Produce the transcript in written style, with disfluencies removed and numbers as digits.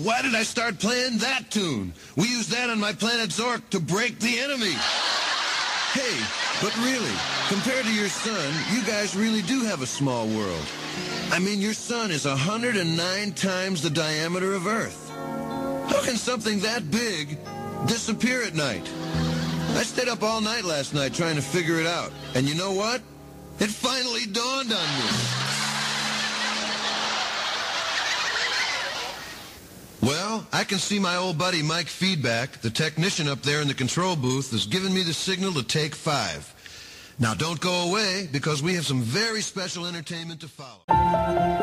why did I start playing that tune? We use that on my planet Zork to break the enemy. Hey, but really, compared to your sun, you guys really do have a small world. I mean, your sun is 109 times the diameter of Earth. How can something that big disappear at night? I stayed up all night last night trying to figure it out. And you know what? It finally dawned on me. Well, I can see my old buddy Mike Feedback, the technician up there in the control booth, has given me the signal to take 5. Now don't go away, because we have some very special entertainment to follow.